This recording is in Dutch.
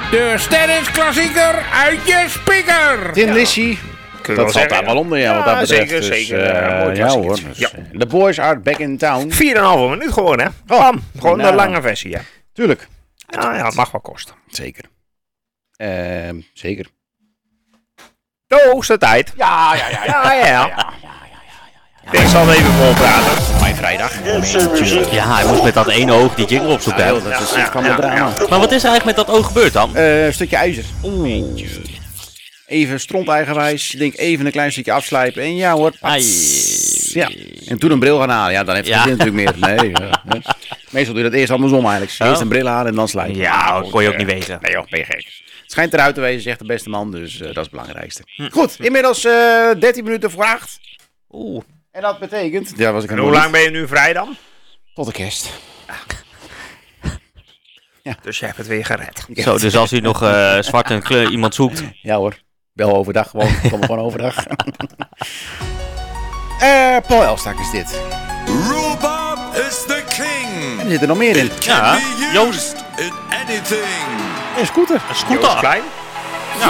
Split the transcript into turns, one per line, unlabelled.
De stennisklassieker uit je speaker.
Tin Lizzy. Dat valt daar wel onder, ja, wat dat betreft.
Zeker,
dus,
zeker.
ja hoor. Dus, The boys are back in town.
4,5 minuut gewoon, hè? Bam. Gewoon
nou,
de lange versie, hè?
Tuurlijk.
Ja, het mag wel kosten.
Zeker. Zeker.
De hoogste tijd.
Ja.
Ik zal even volpraten.
Mijn vrijdag.
Ja, hij moest met dat ene oog die jingle opzoeken.
Ja, dat is van mijn drama.
Maar wat is er eigenlijk met dat oog gebeurd dan?
Een stukje ijzer. Even stronteigenwijs. Ik denk even een klein stukje afslijpen. En ja hoor. Ja. En toen een bril gaan halen. Ja, dan heeft het geen zin natuurlijk meer. Nee. Meestal doe je dat eerst andersom eigenlijk. Eerst een bril halen en dan slijpen.
Ja, dat kon je ook niet weten.
Nee joh, ben je gek. Het schijnt eruit te wezen, zegt de beste man. Dus dat is het belangrijkste. Goed, inmiddels 13 minuten voor 8.
Oeh.
En dat betekent... Ja, was ik
En hoe lang ben je nu vrij dan?
Tot de kerst.
Dus je hebt het weer gered.
Zo, dus als u nog zwart en kleur iemand zoekt.
Ja hoor. Bel overdag gewoon. Kom gewoon overdag. Paul Elstak is dit.
Rhubarb is the king.
En er zit er nog meer in.
Ja, Joost.
In anything.
Een scooter.
Een scooter.
Klein.